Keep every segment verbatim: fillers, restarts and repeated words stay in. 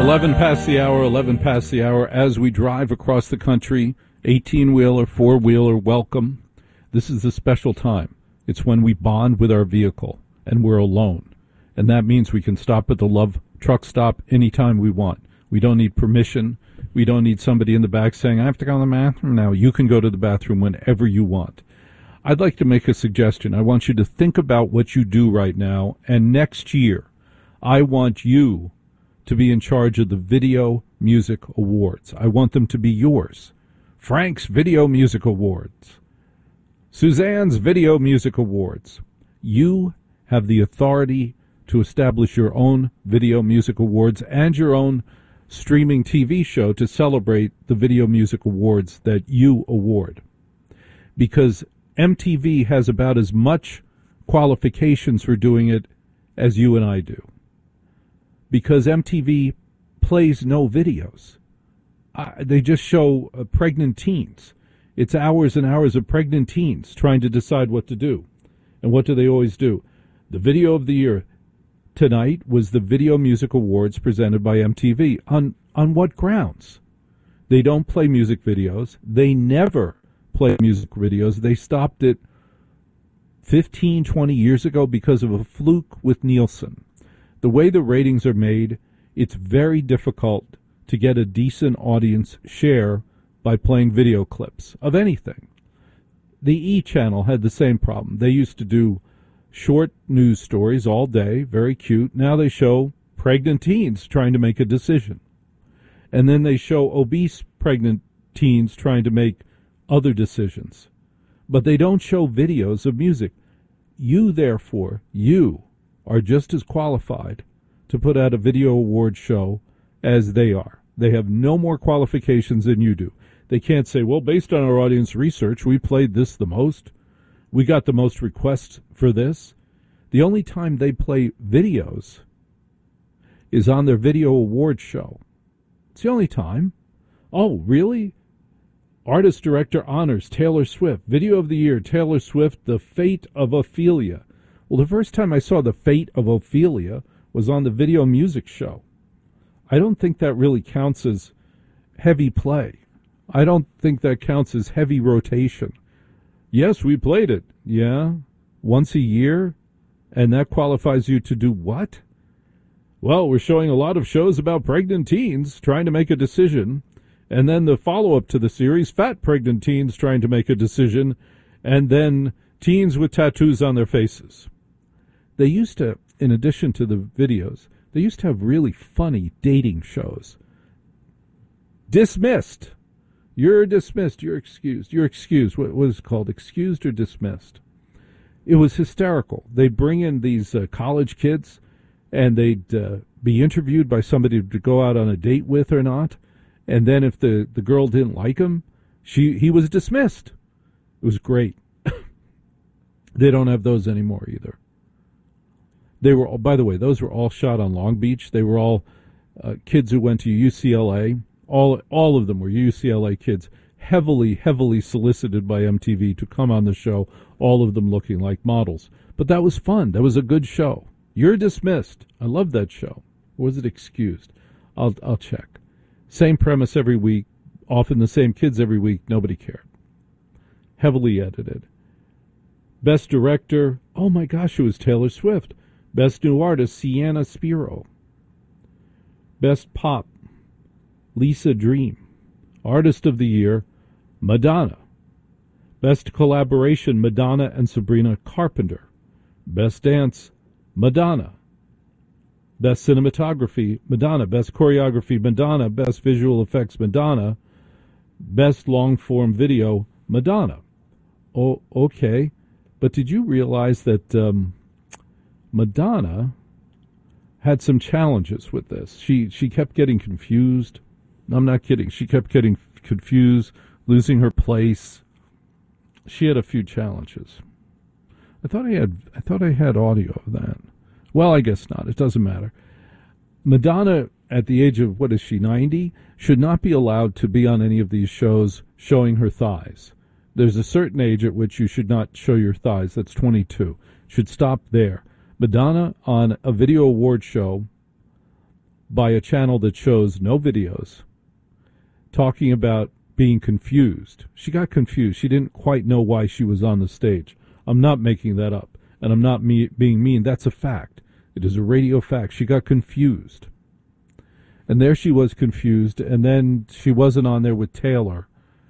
eleven past the hour, eleven past the hour. As we drive across the country, eighteen-wheeler, four-wheeler, welcome. This is a special time. It's when we bond with our vehicle, and we're alone. And that means we can stop at the Love Truck Stop anytime we want. We don't need permission. We don't need somebody in the back saying, I have to go to the bathroom now. You can go to the bathroom whenever you want. I'd like to make a suggestion. I want you to think about what you do right now, and next year, I want you to be in charge of the Video Music Awards. I want them to be yours. Frank's Video Music Awards. Suzanne's Video Music Awards. You have the authority to establish your own Video Music Awards and your own streaming T V show to celebrate the Video Music Awards that you award. Because M T V has about as much qualifications for doing it as you and I do. Because M T V plays no videos. Uh, they just show uh, pregnant teens. It's hours and hours of pregnant teens trying to decide what to do. And what do they always do? The video of the year tonight was the Video Music Awards presented by M T V. On, on what grounds? They don't play music videos. They never play music videos. They stopped it fifteen, twenty years ago because of a fluke with Nielsen. The way the ratings are made, it's very difficult to get a decent audience share by playing video clips of anything. The E! Channel had the same problem. They used to do short news stories all day, very cute. Now they show pregnant teens trying to make a decision. And then they show obese pregnant teens trying to make other decisions. But they don't show videos of music. You, therefore, you are just as qualified to put out a video award show as they are. They have no more qualifications than you do. They can't say, well, based on our audience research, we played this the most. We got the most requests for this. The only time they play videos is on their video award show. It's the only time. Oh, really? Artist Director Honors, Taylor Swift. Video of the Year, Taylor Swift, The Fate of Ophelia. Well, the first time I saw The Fate of Ophelia was on the Video Music Show. I don't think that really counts as heavy play. I don't think that counts as heavy rotation. Yes, we played it. Yeah, once a year? And that qualifies you to do what? Well, we're showing a lot of shows about pregnant teens trying to make a decision. And then the follow-up to the series, fat pregnant teens trying to make a decision. And then teens with tattoos on their faces. They used to, in addition to the videos, they used to have really funny dating shows. Dismissed. You're dismissed. You're excused. You're excused. What was it called? Excused or dismissed? It was hysterical. They'd bring in these uh, college kids, and they'd uh, be interviewed by somebody to go out on a date with or not. And then if the, the girl didn't like him, she he was dismissed. It was great. They don't have those anymore either. They were, all, by the way, those were all shot on Long Beach. They were all uh, kids who went to U C L A. All all of them were U C L A kids, heavily, heavily solicited by M T V to come on the show, all of them looking like models. But that was fun. That was a good show. You're dismissed. I love that show. Or was it excused? I'll I'll check. Same premise every week, often the same kids every week. Nobody cared. Heavily edited. Best Director, oh my gosh, it was Taylor Swift. Best New Artist, Sienna Spiro. Best Pop, Lisa Dream. Artist of the Year, Madonna. Best Collaboration, Madonna and Sabrina Carpenter. Best Dance, Madonna. Best Cinematography, Madonna. Best Choreography, Madonna. Best Visual Effects, Madonna. Best Long-Form Video, Madonna. Oh, okay. But did you realize that um, Madonna had some challenges with this? She she kept getting confused. I'm not kidding. She kept getting confused, losing her place. She had a few challenges. I thought I had I thought I had audio of that. Well, I guess not. It doesn't matter. Madonna, at the age of, what is she, ninety, should not be allowed to be on any of these shows showing her thighs. There's a certain age at which you should not show your thighs. That's twenty-two. Should stop there. Madonna on a video award show by a channel that shows no videos, talking about being confused. She got confused. She didn't quite know why she was on the stage. I'm not making that up, and I'm not me- being mean. That's a fact. It is a radio fact. She got confused. And there she was confused, and then she wasn't on there with Taylor.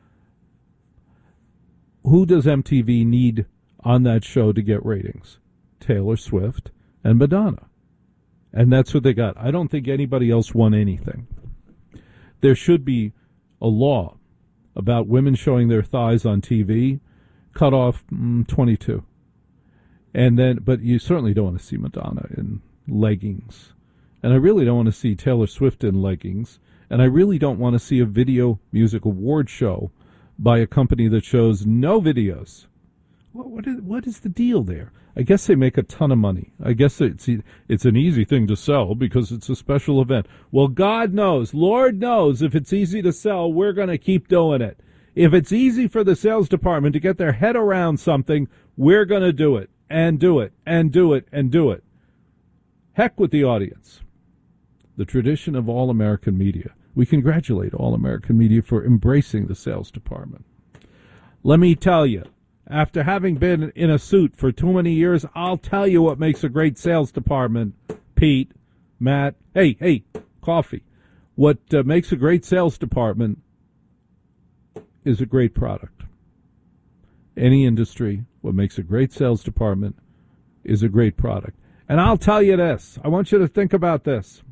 Who does M T V need on that show to get ratings? Taylor Swift and Madonna. And that's what they got. I don't think anybody else won anything. There should be a law about women showing their thighs on T V, cut off mm, twenty-two. And then, but you certainly don't want to see Madonna in leggings. And I really don't want to see Taylor Swift in leggings. And I really don't want to see a video music award show by a company that shows no videos. What, what, is, what is the deal there? I guess they make a ton of money. I guess it's it's an easy thing to sell because it's a special event. Well, God knows, Lord knows, if it's easy to sell, we're going to keep doing it. If it's easy for the sales department to get their head around something, we're going to do it, and do it, and do it, and do it. Heck with the audience. The tradition of all-American media. We congratulate all-American media for embracing the sales department. Let me tell you, after having been in a suit for too many years, I'll tell you what makes a great sales department, Pete, Matt. Hey, hey, coffee. What uh, makes a great sales department is a great product. Any industry, what makes a great sales department is a great product. And I'll tell you this. I want you to think about this.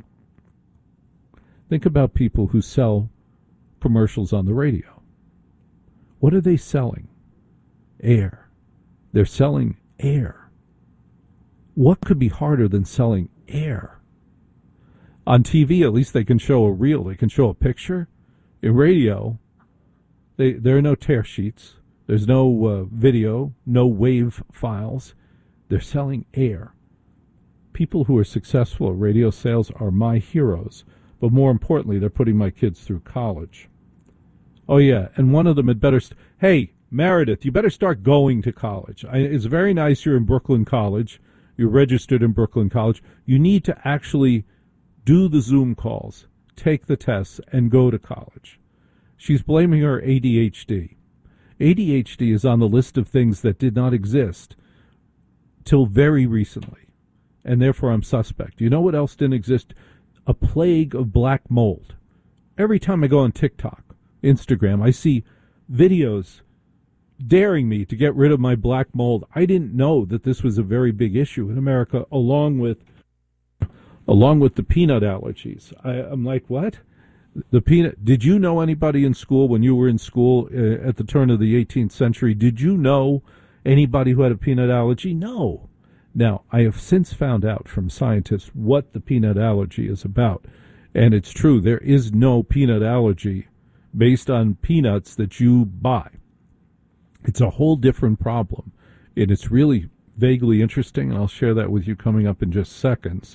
Think about people who sell commercials on the radio. What are they selling? Air. They're selling air. What could be harder than selling air? On T V, at least they can show a reel. They can show a picture. In radio, they, there are no tear sheets. There's no uh, video, no wave files. They're selling air. People who are successful at radio sales are my heroes. But more importantly, they're putting my kids through college. Oh, yeah, and one of them had better... St- hey, Meredith, you better start going to college. I, it's very nice you're in Brooklyn College. You're registered in Brooklyn College. You need to actually do the Zoom calls, take the tests, and go to college. She's blaming her A D H D. A D H D is on the list of things that did not exist till very recently, and therefore I'm suspect. You know what else didn't exist? A plague of black mold. Every time I go on TikTok, Instagram, I see videos daring me to get rid of my black mold. I didn't know that this was a very big issue in America, along with along with the peanut allergies. I, I'm like, what? The peanut? Did you know anybody in school when you were in school uh, at the turn of the eighteenth century? Did you know anybody who had a peanut allergy? No. Now, I have since found out from scientists what the peanut allergy is about. And it's true, there is no peanut allergy based on peanuts that you buy. It's a whole different problem. And it's really vaguely interesting, and I'll share that with you coming up in just seconds.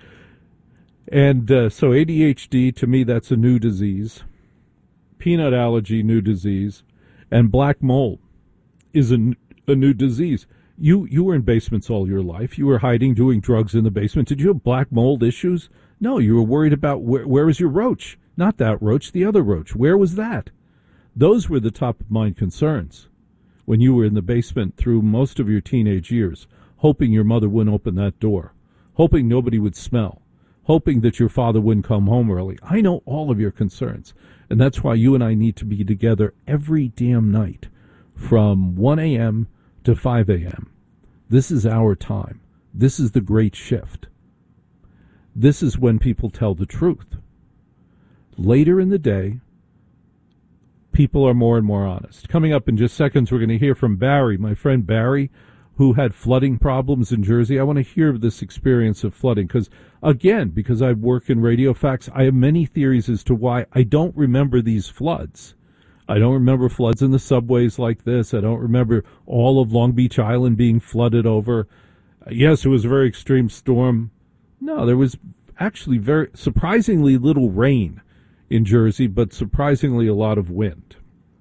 And uh, so A D H D, to me, that's a new disease. Peanut allergy, new disease. And black mold is a, a new disease. You you were in basements all your life. You were hiding, doing drugs in the basement. Did you have black mold issues? No, you were worried about where, where was your roach? Not that roach, the other roach. Where was that? Those were the top of mind concerns when you were in the basement through most of your teenage years, hoping your mother wouldn't open that door, hoping nobody would smell, hoping that your father wouldn't come home early. I know all of your concerns, and that's why you and I need to be together every damn night from one a.m. to five a.m. This is our time. This is the great shift. This is when people tell the truth. Later in the day, people are more and more honest. Coming up in just seconds, we're going to hear from Barry, my friend Barry, who had flooding problems in Jersey. I want to hear this experience of flooding because, again, because I work in Radio Facts, I have many theories as to why I don't remember these floods. I don't remember floods in the subways like this. I don't remember all of Long Beach Island being flooded over. Yes, it was a very extreme storm. No, there was actually very surprisingly little rain in Jersey, but surprisingly a lot of wind.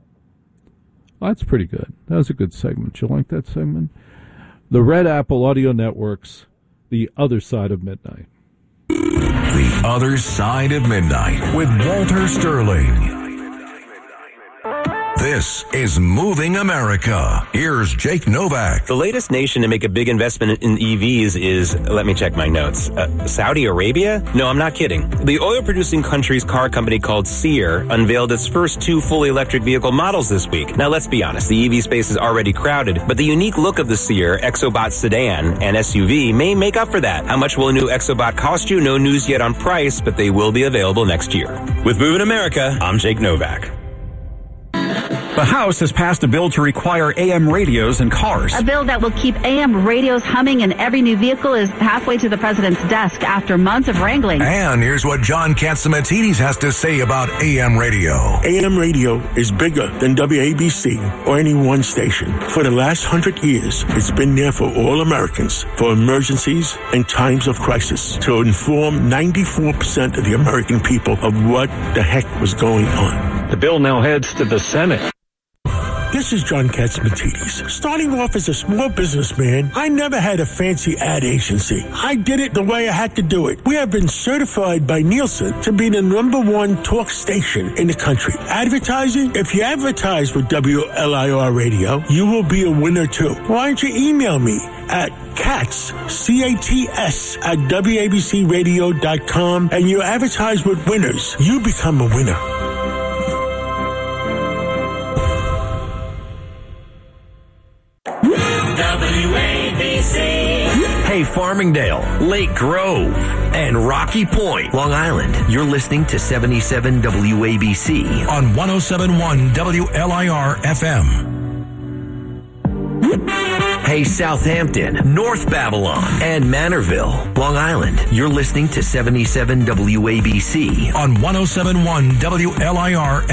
Well, that's pretty good. That was a good segment. You like that segment? The Red Apple Audio Network's The Other Side of Midnight. The Other Side of Midnight with Walter Sterling. This is Moving America. Here's Jake Novak. The latest nation to make a big investment in E Vs is, let me check my notes, uh, Saudi Arabia? No, I'm not kidding. The oil-producing country's car company called Seer unveiled its first two fully electric vehicle models this week. Now, let's be honest, the E V space is already crowded, but the unique look of the Seer Exobot sedan and S U V may make up for that. How much will a new Exobot cost you? No news yet on price, but they will be available next year. With Moving America, I'm Jake Novak. The House has passed a bill to require A M radios in cars. A bill that will keep A M radios humming in every new vehicle is halfway to the president's desk after months of wrangling. And here's what John Catsimatidis has to say about A M radio. A M radio is bigger than W A B C or any one station. For the last hundred years, it's been there for all Americans, for emergencies and times of crisis, to inform ninety-four percent of the American people of what the heck was going on. The bill now heads to the Senate. This is John Catsimatidis. Starting off as a small businessman, I never had a fancy ad agency. I did it the way I had to do it. We have been certified by Nielsen to be the number one talk station in the country. Advertising? If you advertise with W L I R Radio, you will be a winner too. Why don't you email me at Cats, C A T S, at W A B C radio dot com, and you advertise with winners. You become a winner. W A B C. Hey, Farmingdale, Lake Grove, and Rocky Point, Long Island. You're listening to seventy-seven W A B C on one oh seven point one W L I R F M. Hey, Southampton, North Babylon, and Manorville, Long Island. You're listening to seventy-seven W A B C on one oh seven point one W L I R